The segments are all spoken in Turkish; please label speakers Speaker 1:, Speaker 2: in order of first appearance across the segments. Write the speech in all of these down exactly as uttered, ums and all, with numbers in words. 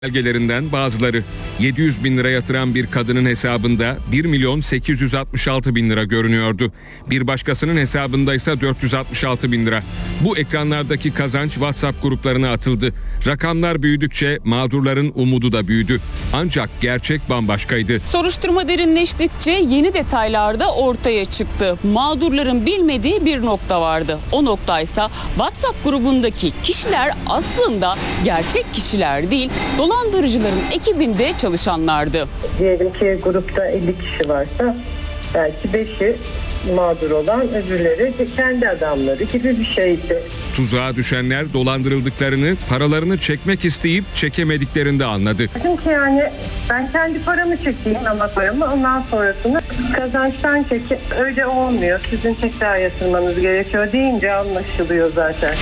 Speaker 1: belgelerinden bazıları. yedi yüz bin lira yatıran bir kadının hesabında bir milyon sekiz yüz altmış altı bin lira görünüyordu. Bir başkasının hesabında ise dört yüz altmış altı bin lira. Bu ekranlardaki kazanç WhatsApp gruplarına atıldı. Rakamlar büyüdükçe mağdurların umudu da büyüdü. Ancak gerçek bambaşkaydı.
Speaker 2: Soruşturma derinleştikçe yeni detaylar da ortaya çıktı. Mağdurların bilmediği bir nokta vardı. O noktaysa WhatsApp grubundaki kişiler aslında gerçek kişiler değil, dolandırıcıların ekibinde çalışanlardı.
Speaker 3: Diyelim ki grupta elli kişi varsa belki beşi mağdur olan, öbürleri kendi adamları gibi bir şeydi.
Speaker 1: Tuzağa düşenler dolandırıldıklarını, paralarını çekmek isteyip çekemediklerinde anladı.
Speaker 3: Dedim ki yani ben kendi paramı çekeyim ama paramı ondan sonrasını kazançtan çekip öyle olmuyor. Sizin tekrar yatırmanız gerekiyor deyince anlaşılıyor zaten.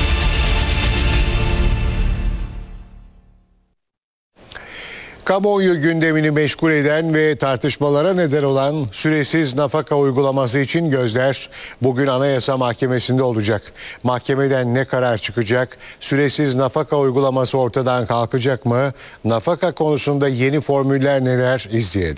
Speaker 4: Kamuoyu gündemini meşgul eden ve tartışmalara neden olan süresiz nafaka uygulaması için gözler bugün Anayasa Mahkemesi'nde olacak. Mahkemeden ne karar çıkacak? Süresiz nafaka uygulaması ortadan kalkacak mı? Nafaka konusunda yeni formüller neler? İzleyelim.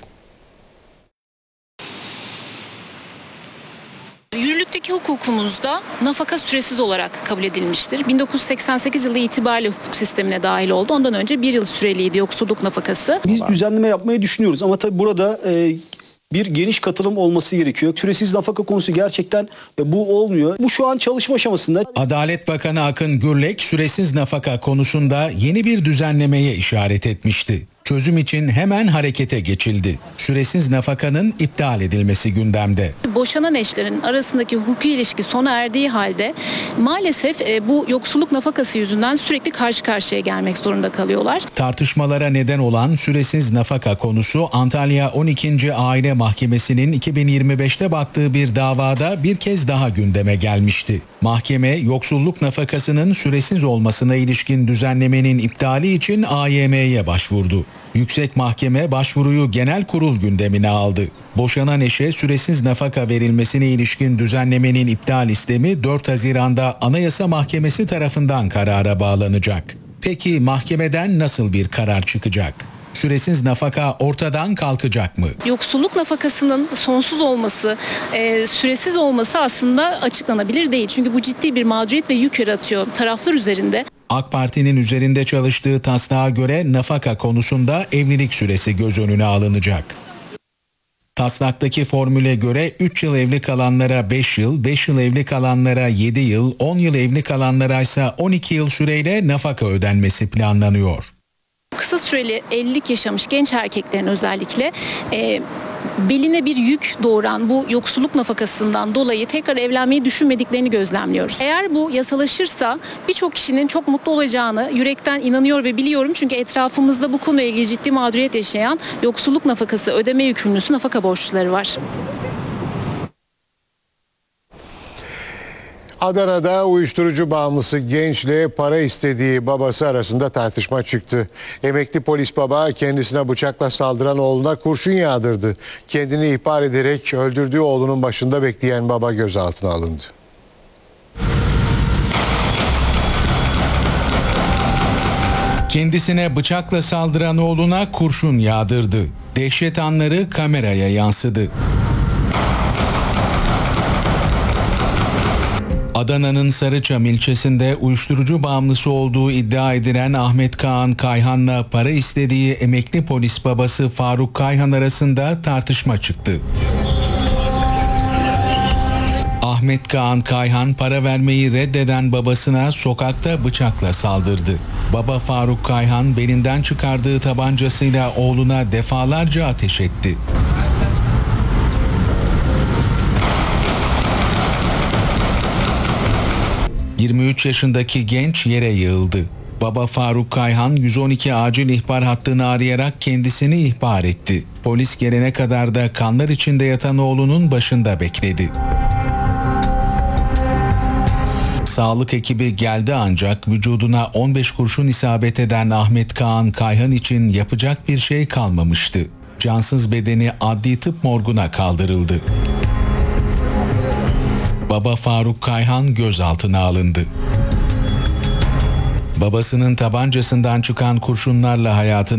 Speaker 5: Yürürlükteki hukukumuzda nafaka süresiz olarak kabul edilmiştir. bin dokuz yüz seksen sekiz yılı itibariyle hukuk sistemine dahil oldu. Ondan önce bir yıl süreliydi yoksulluk nafakası.
Speaker 6: Biz düzenleme yapmayı düşünüyoruz ama tabii burada e, bir geniş katılım olması gerekiyor. Süresiz nafaka konusu gerçekten e, bu olmuyor. Bu şu an çalışma aşamasında.
Speaker 7: Adalet Bakanı Akın Gürlek süresiz nafaka konusunda yeni bir düzenlemeye işaret etmişti. Çözüm için hemen harekete geçildi. Süresiz nafakanın iptal edilmesi gündemde.
Speaker 5: Boşanan eşlerin arasındaki hukuki ilişki sona erdiği halde maalesef e, bu yoksulluk nafakası yüzünden sürekli karşı karşıya gelmek zorunda kalıyorlar.
Speaker 7: Tartışmalara neden olan süresiz nafaka konusu Antalya on ikinci Aile Mahkemesi'nin iki bin yirmi beşte baktığı bir davada bir kez daha gündeme gelmişti. Mahkeme yoksulluk nafakasının süresiz olmasına ilişkin düzenlemenin iptali için A Y M'ye başvurdu. Yüksek Mahkeme başvuruyu genel kurul gündemine aldı. Boşanan eşe süresiz nafaka verilmesine ilişkin düzenlemenin iptal istemi dört Haziran'da Anayasa Mahkemesi tarafından karara bağlanacak. Peki mahkemeden nasıl bir karar çıkacak? Süresiz nafaka ortadan kalkacak mı?
Speaker 5: Yoksulluk nafakasının sonsuz olması, e, süresiz olması aslında açıklanabilir değil. Çünkü bu ciddi bir mağduriyet ve yük yaratıyor taraflar üzerinde.
Speaker 7: AK Parti'nin üzerinde çalıştığı taslağa göre nafaka konusunda evlilik süresi göz önüne alınacak. Taslaktaki formüle göre üç yıl evli kalanlara beş yıl, beş yıl evli kalanlara yedi yıl, on yıl evli kalanlara ise on iki yıl süreyle nafaka ödenmesi planlanıyor.
Speaker 5: Kısa süreli evlilik yaşamış genç erkeklerin özellikle e, beline bir yük doğuran bu yoksulluk nafakasından dolayı tekrar evlenmeyi düşünmediklerini gözlemliyoruz. Eğer bu yasalaşırsa birçok kişinin çok mutlu olacağını yürekten inanıyor ve biliyorum. Çünkü etrafımızda bu konuyla ilgili ciddi mağduriyet yaşayan yoksulluk nafakası ödeme yükümlüsü nafaka borçluları var.
Speaker 4: Adana'da uyuşturucu bağımlısı gençle para istediği babası arasında tartışma çıktı. Emekli polis baba kendisine bıçakla saldıran oğluna kurşun yağdırdı. Kendini ihbar ederek öldürdüğü oğlunun başında bekleyen baba gözaltına alındı.
Speaker 7: Kendisine bıçakla saldıran oğluna kurşun yağdırdı. Dehşet anları kameraya yansıdı. Adana'nın Sarıçam ilçesinde uyuşturucu bağımlısı olduğu iddia edilen Ahmet Kaan Kayhan'la para istediği emekli polis babası Faruk Kayhan arasında tartışma çıktı. Ahmet Kaan Kayhan para vermeyi reddeden babasına sokakta bıçakla saldırdı. Baba Faruk Kayhan belinden çıkardığı tabancasıyla oğluna defalarca ateş etti. yirmi üç yaşındaki genç yere yığıldı. Baba Faruk Kayhan yüz on iki acil ihbar hattını arayarak kendisini ihbar etti. Polis gelene kadar da kanlar içinde yatan oğlunun başında bekledi. Sağlık ekibi geldi ancak vücuduna on beş kurşun isabet eden Ahmet Kaan Kayhan için yapacak bir şey kalmamıştı. Cansız bedeni adli tıp morguna kaldırıldı. Baba Faruk Kayhan gözaltına alındı. Babasının tabancasından çıkan kurşunlarla hayatını